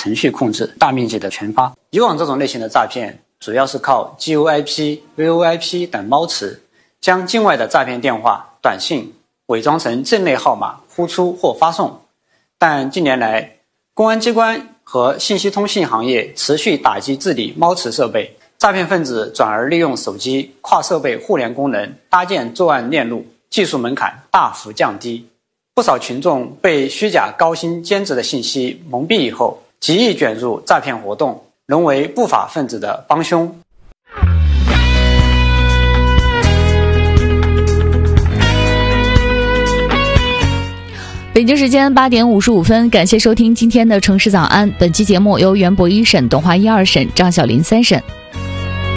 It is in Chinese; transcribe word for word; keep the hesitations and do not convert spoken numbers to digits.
程序控制大面积的群发。以往这种类型的诈骗主要是靠 G O I P、V O I P 等猫词，将境外的诈骗电话、短信伪装成境内号码呼出或发送。但近年来，公安机关和信息通信行业持续打击治理猫词设备，诈骗分子转而利用手机跨设备互联功能，搭建作案链路，技术门槛大幅降低。不少群众被虚假高薪兼职的信息蒙蔽以后，极易卷入诈骗活动，沦为不法分子的帮凶。 北京时间八点五十五分，感谢收听今天的城市早安。本期节目由袁博一审、董华一二审、张小林三审。